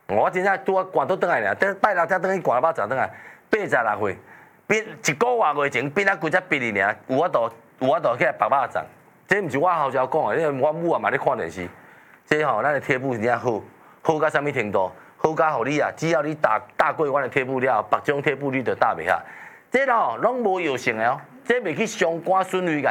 我真正拄啊寒倒转来尔，拜六才转去寒巴十转来，86岁，变1个月月前变啊规只逼哩尔，有法度起来白肉粽。这毋是我后脚讲的，因为我母啊嘛咧看电视。这吼，咱的贴布真正好，好到什么程度？好到互你啊，只要你打过阮的贴布了，别种贴布你就打袂下。这咯拢无药性的哦，这袂去伤肝损肺。